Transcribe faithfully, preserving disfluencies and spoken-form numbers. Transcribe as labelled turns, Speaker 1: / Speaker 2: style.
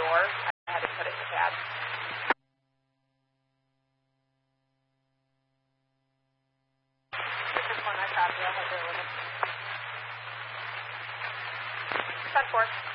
Speaker 1: door. I had to put it to pad. This is one I copy. I'll have to look at. ten four.